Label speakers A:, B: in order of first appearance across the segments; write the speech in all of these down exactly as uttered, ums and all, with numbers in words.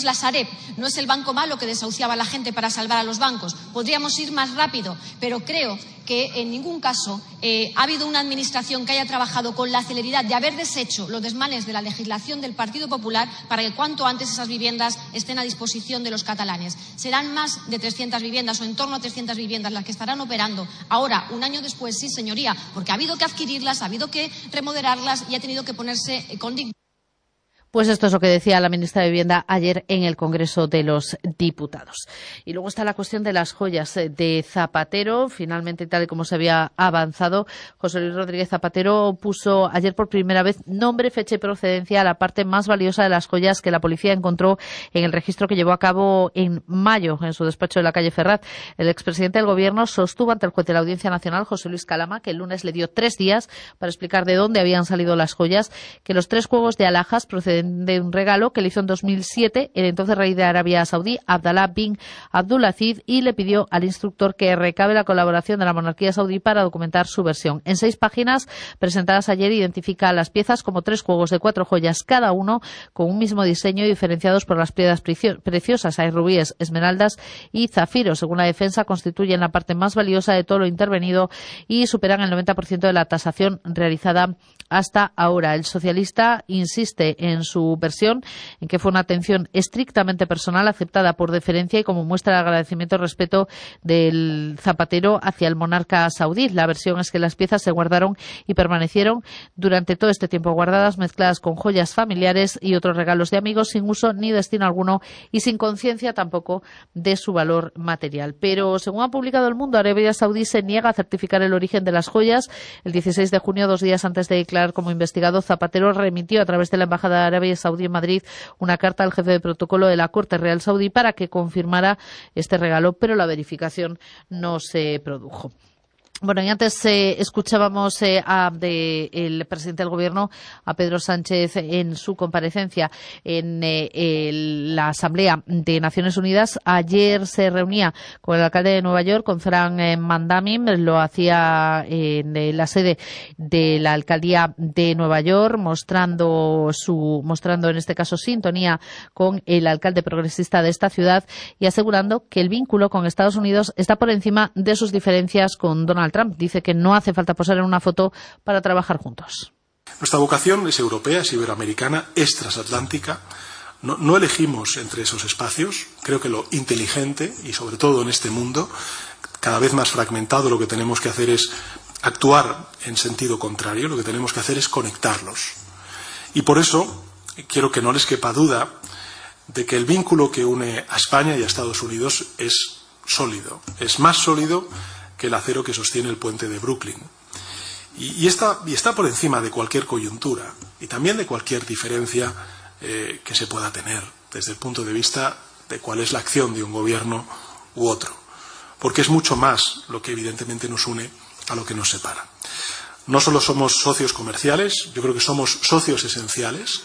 A: es la Sareb, no es el banco malo que desahuciaba a la gente para salvar a los bancos. Podríamos ir más rápido, pero creo que en ningún caso eh, ha habido una administración que haya trabajado con la celeridad de haber deshecho los desmanes de la legislación del Partido Popular para que cuanto antes esas viviendas estén a disposición de los catalanes. Serán más de trescientas viviendas o en torno a trescientas viviendas las que estarán operando ahora, un año después, sí, señoría, porque ha habido que adquirirlas, ha habido que remodelarlas y ha tenido que ponerse con dignidad.
B: Pues esto es lo que decía la ministra de Vivienda ayer en el Congreso de los Diputados. Y luego está la cuestión de las joyas de Zapatero. Finalmente, tal y como se había avanzado, José Luis Rodríguez Zapatero puso ayer por primera vez nombre, fecha y procedencia a la parte más valiosa de las joyas que la policía encontró en el registro que llevó a cabo en mayo en su despacho de la calle Ferraz. El expresidente del Gobierno sostuvo ante el juez de la Audiencia Nacional, José Luis Calama, que el lunes le dio tres días para explicar de dónde habían salido las joyas, que los tres juegos de alhajas proceden de un regalo que le hizo en dos mil siete el entonces rey de Arabia Saudí, Abdallah bin Abdulaziz, y le pidió al instructor que recabe la colaboración de la monarquía saudí para documentar su versión. En seis páginas presentadas ayer identifica las piezas como tres juegos de cuatro joyas cada uno con un mismo diseño y diferenciados por las piedras preciosas. Hay rubíes, esmeraldas y zafiros. Según la defensa, constituyen la parte más valiosa de todo lo intervenido y superan el noventa por ciento de la tasación realizada hasta ahora. El socialista insiste en su versión, en que fue una atención estrictamente personal aceptada por deferencia y como muestra de agradecimiento y respeto del Zapatero hacia el monarca saudí. La versión es que las piezas se guardaron y permanecieron durante todo este tiempo guardadas, mezcladas con joyas familiares y otros regalos de amigos, sin uso ni destino alguno y sin conciencia tampoco de su valor material. Pero según ha publicado El Mundo, Arabia Saudí se niega a certificar el origen de las joyas. El dieciséis de junio, dos días antes de declarar como investigado, Zapatero remitió a través de la Embajada de Arabia Saudí en Madrid una carta al jefe de protocolo de la Corte Real Saudí para que confirmara este regalo, pero la verificación no se produjo. Bueno, y antes eh, escuchábamos eh, a de, el presidente del Gobierno, a Pedro Sánchez, en su comparecencia en eh, el, la Asamblea de Naciones Unidas. Ayer se reunía con el alcalde de Nueva York, con Zoran eh, Mandamim. Lo hacía en eh, la sede de la alcaldía de Nueva York, mostrando su, mostrando en este caso sintonía con el alcalde progresista de esta ciudad y asegurando que el vínculo con Estados Unidos está por encima de sus diferencias con Donald Trump. Dice que no hace falta posar en una foto para trabajar juntos.
C: Nuestra vocación es europea, es iberoamericana, es transatlántica. No, no elegimos entre esos espacios. Creo que lo inteligente, y sobre todo en este mundo cada vez más fragmentado, lo que tenemos que hacer es actuar en sentido contrario. Lo que tenemos que hacer es conectarlos. Y por eso quiero que no les quepa duda de que el vínculo que une a España y a Estados Unidos es sólido. Es más sólido que el acero que sostiene el puente de Brooklyn. Y, y, está, y está por encima de cualquier coyuntura y también de cualquier diferencia eh, que se pueda tener desde el punto de vista de cuál es la acción de un gobierno u otro. Porque es mucho más lo que evidentemente nos une a lo que nos separa. No solo somos socios comerciales, yo creo que somos socios esenciales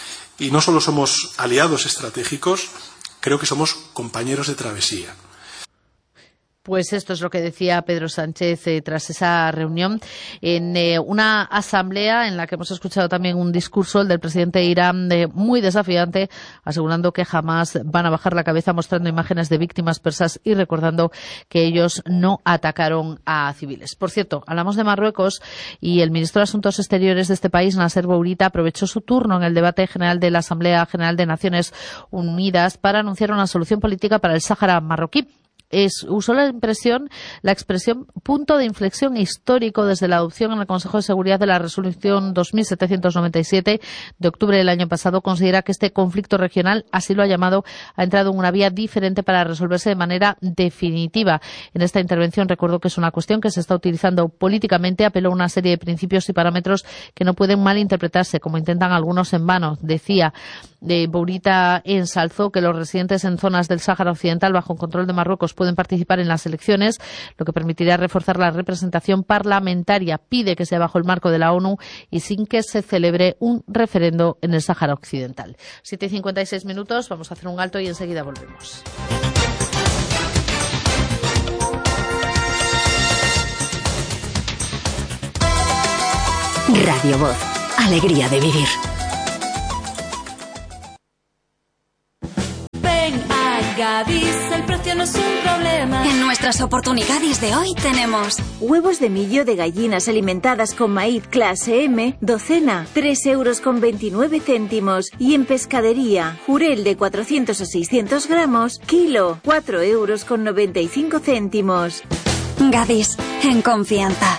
C: y no solo somos aliados estratégicos, creo que somos compañeros de travesía.
B: Pues esto es lo que decía Pedro Sánchez eh, tras esa reunión en eh, una asamblea en la que hemos escuchado también un discurso, el del presidente de Irán, eh, muy desafiante, asegurando que jamás van a bajar la cabeza, mostrando imágenes de víctimas persas y recordando que ellos no atacaron a civiles. Por cierto, hablamos de Marruecos y el ministro de Asuntos Exteriores de este país, Nasser Bourita, aprovechó su turno en el debate general de la Asamblea General de Naciones Unidas para anunciar una solución política para el Sáhara marroquí. Es, usó la impresión, la expresión punto de inflexión histórico desde la adopción en el Consejo de Seguridad de la Resolución dos mil setecientos noventa y siete de octubre del año pasado. Considera que este conflicto regional, así lo ha llamado, ha entrado en una vía diferente para resolverse de manera definitiva. En esta intervención recuerdo que es una cuestión que se está utilizando políticamente. Apeló a una serie de principios y parámetros que no pueden malinterpretarse, como intentan algunos en vano. Decía, de Bourita ensalzó que los residentes en zonas del Sáhara Occidental bajo control de Marruecos pueden participar en las elecciones, lo que permitirá reforzar la representación parlamentaria. Pide que sea bajo el marco de la ONU y sin que se celebre un referendo en el Sáhara Occidental. siete y cincuenta y seis minutos, vamos a hacer un alto y enseguida volvemos.
D: Radio Voz, alegría de vivir. Gadis, el precio no es un problema.
E: En nuestras oportunidades de hoy tenemos
F: huevos de millo de gallinas alimentadas con maíz clase M, docena, tres euros con veintinueve céntimos. Y en pescadería, jurel de cuatrocientos a seiscientos gramos, kilo, cuatro euros con noventa y cinco céntimos.
E: Gadis, en confianza.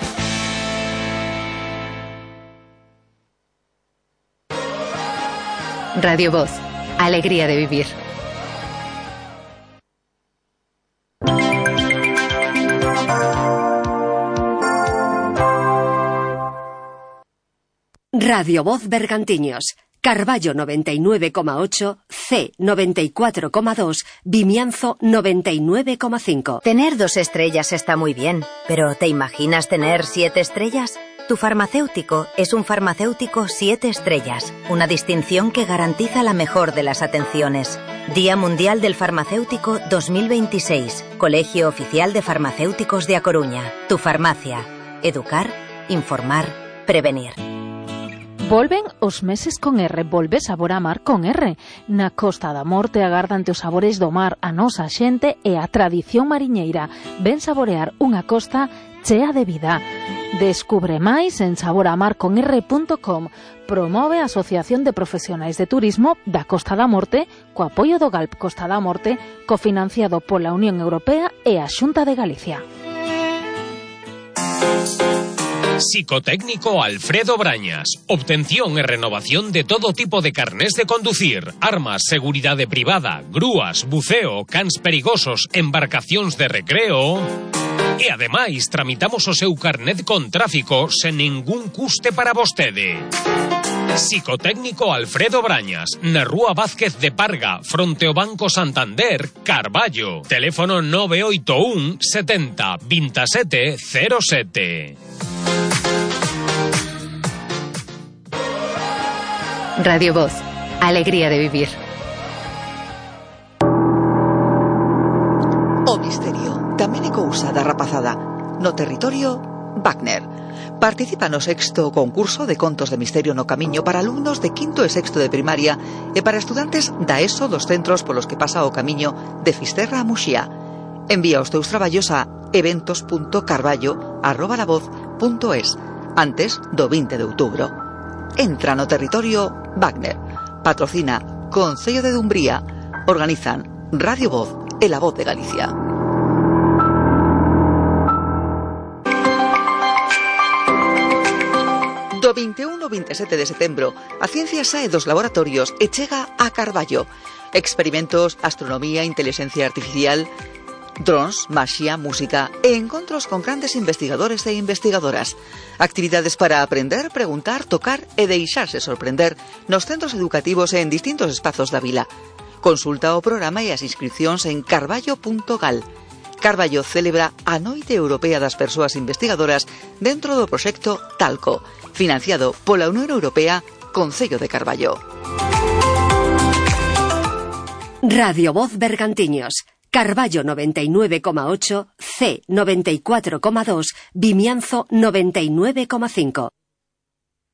G: Radio Voz, alegría de vivir.
H: Radio Voz Bergantiños, Carballo noventa y nueve coma ocho, C noventa y cuatro coma dos, Vimianzo noventa y nueve coma cinco.
I: Tener dos estrellas está muy bien, pero ¿te imaginas tener siete estrellas? Tu farmacéutico es un farmacéutico siete estrellas, una distinción que garantiza la mejor de las atenciones. Día Mundial del Farmacéutico dos mil veintiséis, Colegio Oficial de Farmacéuticos de A Coruña. Tu farmacia. Educar, informar, prevenir.
J: Volven os meses con R, volve sabor a mar con R. Na Costa da Morte agardante os sabores do mar, a nosa xente e a tradición mariñeira. Ven saborear unha costa chea de vida. Descubre máis en sabor a mar con r punto com. Promove a Asociación de Profesionais de Turismo da Costa da Morte co apoio do Galp Costa da Morte, cofinanciado pola Unión Europea e a Xunta de Galicia.
K: Psicotécnico Alfredo Brañas. Obtención e renovación de todo tipo de carnés de conducir, armas, seguridade privada, grúas, buceo, cans perigosos, embarcacións de recreo. E ademais tramitamos o seu carnet con tráfico sen ningún custe para vostede. Psicotécnico Alfredo Brañas, na Rúa Vázquez de Parga, fronte ao Banco Santander, Carballo. Teléfono nove oito un setenta veintisiete cero sete.
G: Radio Voz, alegría de vivir.
L: O misterio tamén é cousa da rapazada. No territorio, Wagner. Participa no sexto concurso de contos de misterio no camiño para alumnos de quinto e sexto de primaria e para estudantes da ESO dos centros polos que pasa o camiño de Fisterra a Muxía. Envía os teus traballos a eventos punto carballo arroba lavoz punto es antes do vinte de outubro. Entra no territorio Wagner. Patrocina Concello de Dumbría. Organizan Radio Voz e La Voz de Galicia. Do vinte e un ao vinte e sete de setembro, a ciencia sae dos laboratorios e chega a Carballo. Experimentos, astronomía, inteligencia artificial, drons, maxia, música e encontros con grandes investigadores e investigadoras. Actividades para aprender, preguntar, tocar e deixarse sorprender nos centros educativos e en distintos espazos da vila. Consulta o programa e as inscripcións en carballo punto gal. Carballo celebra a Noite Europea das Persoas Investigadoras dentro do proxecto Talco, financiado pola Unión Europea, Concello de Carballo.
H: Radio Voz Bergantiños, Carballo noventa y nueve coma ocho, C noventa y cuatro coma dos, Vimianzo noventa y nueve coma cinco.